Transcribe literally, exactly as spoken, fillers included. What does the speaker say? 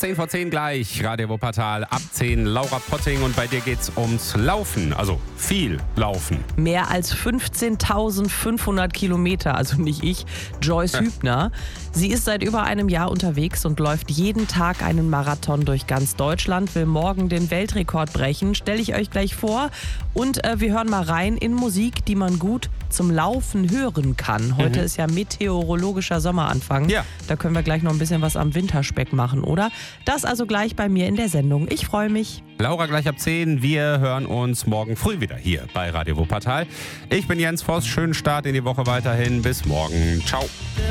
zehn vor zehn gleich, Radio Wuppertal, ab zehn, Laura Potting und bei dir geht's ums Laufen, also viel Laufen. Mehr als fünfzehntausendfünfhundert Kilometer, also nicht ich, Joyce Hübner. Sie ist seit über einem Jahr unterwegs und läuft jeden Tag einen Marathon durch ganz Deutschland, will morgen den Weltrekord brechen, stelle ich euch gleich vor. Und äh, wir hören mal rein in Musik, die man gut zum Laufen hören kann. Heute mhm. ist ja meteorologischer Sommeranfang. Ja. Da können wir gleich noch ein bisschen was am Winterspeck machen, oder? Das also gleich bei mir in der Sendung. Ich freue mich. Laura gleich ab zehn. Wir hören uns morgen früh wieder hier bei Radio Wuppertal. Ich bin Jens Voss. Schönen Start in die Woche weiterhin. Bis morgen. Ciao.